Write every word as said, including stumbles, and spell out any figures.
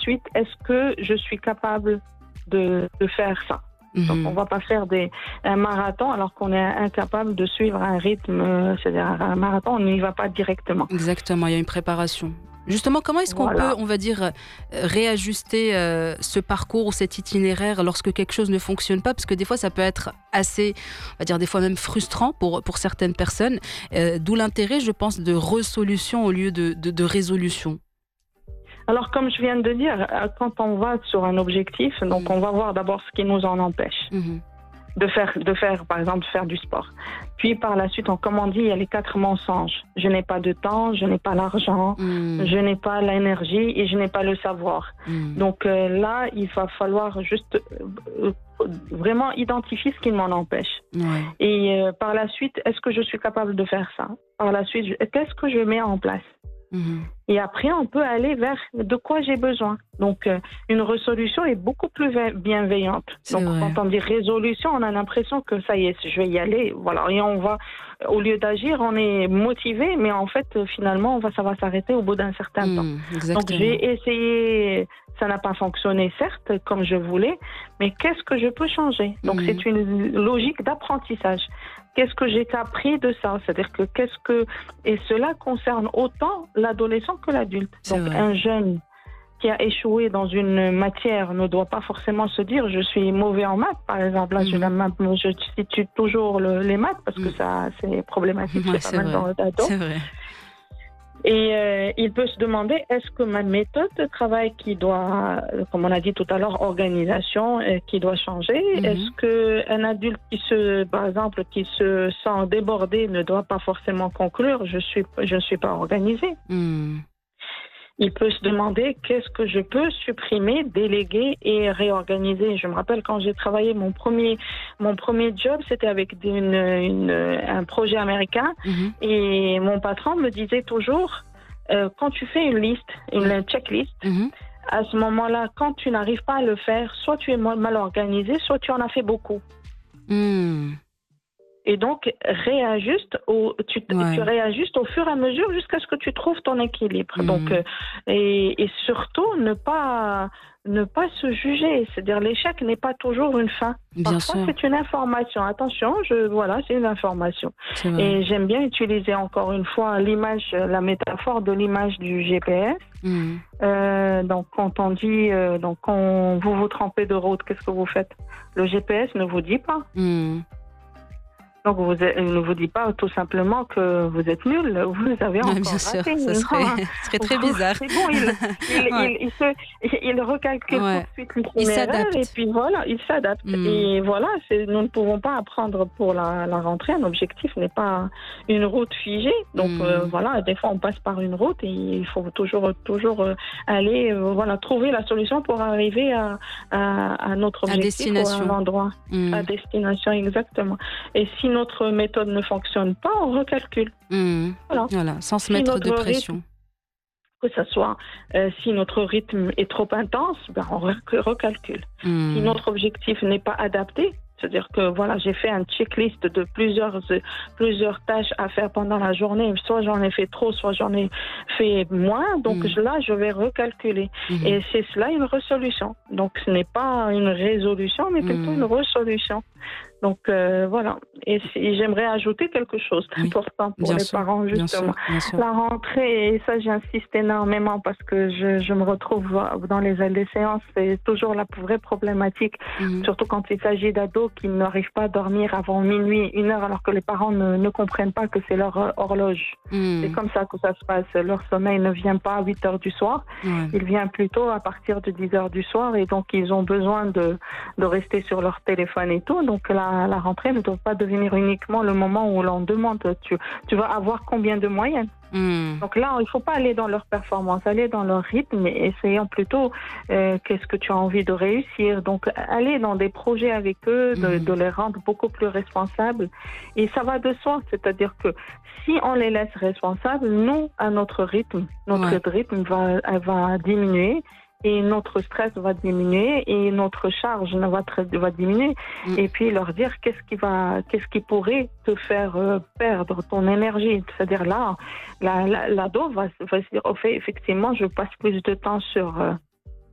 suite, est-ce que je suis capable de, de faire ça? Mmh. Donc, on ne va pas faire des, un marathon alors qu'on est incapable de suivre un rythme. Euh, c'est-à-dire, un marathon, on n'y va pas directement. Exactement, il y a une préparation. Justement, comment est-ce qu'on Voilà. peut, on va dire, réajuster euh, ce parcours ou cet itinéraire lorsque quelque chose ne fonctionne pas? Parce que des fois, ça peut être assez, on va dire, des fois même frustrant pour, pour certaines personnes. Euh, d'où l'intérêt, je pense, de résolution au lieu de, de, de résolution. Alors, comme je viens de dire, quand on va sur un objectif, donc mmh. on va voir d'abord ce qui nous en empêche. Mmh. De faire, de faire, par exemple, faire du sport. Puis par la suite, on, comme on dit, il y a les quatre mensonges. Je n'ai pas de temps, je n'ai pas l'argent, mmh. je n'ai pas l'énergie et je n'ai pas le savoir. Mmh. Donc euh, là, il va falloir juste euh, vraiment identifier ce qui m'en empêche. Ouais. Et euh, par la suite, est-ce que je suis capable de faire ça? Par la suite, je, qu'est-ce que je mets en place? Mmh. Et après, on peut aller vers de quoi j'ai besoin. Donc, euh, une résolution est beaucoup plus bienveillante. C'est Donc, vrai. Quand on dit résolution, on a l'impression que ça y est, je vais y aller. Voilà. Et on va, au lieu d'agir, on est motivé, mais en fait, finalement, on va, ça va s'arrêter au bout d'un certain mmh, temps. Exactement. Donc, j'ai essayé, ça n'a pas fonctionné, certes, comme je voulais, mais qu'est-ce que je peux changer? Donc, mmh. c'est une logique d'apprentissage. Qu'est-ce que j'ai appris de ça? C'est-à-dire que qu'est-ce que... Et cela concerne autant l'adolescent que l'adulte. C'est Donc, vrai. Un jeune qui a échoué dans une matière ne doit pas forcément se dire je suis mauvais en maths, par exemple. Là, mmh. je, la, je situe toujours le, les maths parce mmh. que ça, c'est problématique. Ouais, c'est c'est pas mal dans le dado. C'est vrai. Et euh, il peut se demander, est-ce que ma méthode de travail qui doit, comme on a dit tout à l'heure, organisation, euh, qui doit changer, mm-hmm. est-ce qu'un adulte qui se, par exemple, qui se sent débordé ne doit pas forcément conclure, je suis, je ne suis pas organisé. Mm. Il peut se demander qu'est-ce que je peux supprimer, déléguer et réorganiser. Je me rappelle quand j'ai travaillé mon premier, mon premier job, c'était avec une, une, un projet américain mmh. et mon patron me disait toujours, euh, quand tu fais une liste, une checklist, mmh. à ce moment-là, quand tu n'arrives pas à le faire, soit tu es mal organisé, soit tu en as fait beaucoup. Mmh. Et donc, réajuste au, tu, ouais. tu réajustes au fur et à mesure jusqu'à ce que tu trouves ton équilibre. Mmh. Donc, euh, et, et surtout, ne pas, ne pas se juger. C'est-à-dire, l'échec n'est pas toujours une fin. Bien Parfois, sûr. C'est une information. Attention, je, voilà, c'est une information. C'est et j'aime bien utiliser encore une fois l'image, la métaphore de l'image du G P S. Mmh. Euh, donc, quand on dit, euh, donc, quand vous vous trompez de route, qu'est-ce que vous faites? Le G P S ne vous dit pas. Mmh. Donc, vous, il ne vous dit pas tout simplement que vous êtes nul, vous avez encore bien sûr, raté. Ça serait, ça serait très bizarre. C'est bon, il, il, ouais. il, il, se, il recalcule ouais. tout de suite l'itinéraire et puis voilà, il s'adapte. Mm. Et voilà, c'est, nous ne pouvons pas apprendre pour la, la rentrée. Un objectif n'est pas une route figée. Donc mm. euh, voilà, des fois on passe par une route et il faut toujours, toujours aller, euh, voilà, trouver la solution pour arriver à, à, à notre objectif ou à un endroit. Mm. À destination, exactement. Et si notre méthode ne fonctionne pas, on recalcule. Mmh. Voilà. voilà, sans se si mettre de pression. Rythme, que ce soit euh, si notre rythme est trop intense, ben on rec- recalcule. Mmh. Si notre objectif n'est pas adapté, c'est-à-dire que voilà, j'ai fait un checklist de plusieurs, euh, plusieurs tâches à faire pendant la journée. Soit j'en ai fait trop, soit j'en ai fait moins. Donc mmh. là, je vais recalculer. Mmh. Et c'est cela une résolution. Donc ce n'est pas une résolution, mais plutôt mmh. une résolution. Donc euh, voilà, et, et j'aimerais ajouter quelque chose d'important oui, pour les sûr, parents justement. Bien sûr, bien sûr. La rentrée, et ça j'insiste énormément parce que je, je me retrouve dans les les séances, c'est toujours la vraie problématique, mm-hmm. surtout quand il s'agit d'ados qui n'arrivent pas à dormir avant minuit, une heure, alors que les parents ne, ne comprennent pas que c'est leur horloge. Mm. C'est comme ça que ça se passe. Leur sommeil ne vient pas à huit heures du soir, ouais. il vient plutôt à partir de dix heures du soir et donc ils ont besoin de, de rester sur leur téléphone et tout. Donc là, la rentrée ne doit pas devenir uniquement le moment où l'on demande tu, tu vas avoir combien de moyenne. Mmh. Donc là, il ne faut pas aller dans leur performance, aller dans leur rythme et essayons plutôt euh, qu'est-ce que tu as envie de réussir. Donc aller dans des projets avec eux, de, mmh. de les rendre beaucoup plus responsables. Et ça va de soi, c'est-à-dire que si on les laisse responsables, nous, à notre rythme, notre ouais. rythme va, va diminuer. Et notre stress va diminuer et notre charge va, va diminuer. Mmh. Et puis leur dire qu'est-ce qui va, qu'est-ce qui pourrait te faire euh, perdre ton énergie. C'est-à-dire là, la, la, l'ado va, va se dire, oh, fait, effectivement, je passe plus de temps sur, euh,